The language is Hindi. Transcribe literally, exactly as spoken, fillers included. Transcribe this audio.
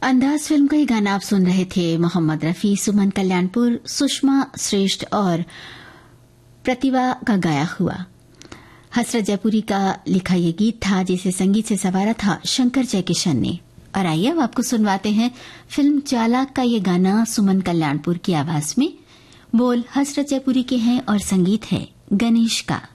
अंदाज फिल्म का ये गाना आप सुन रहे थे। मोहम्मद रफी, सुमन कल्याणपुर, सुषमा श्रेष्ठ और प्रतिभा का गाया हुआ। हसरत जयपुरी का लिखा ये गीत था, जिसे संगीत से संवारा था शंकर जयकिशन ने। और आइए अब आपको सुनवाते हैं फिल्म चालाक का ये गाना सुमन कल्याणपुर की आवाज में। बोल हसरत जयपुरी के हैं और संगीत है गणेश का।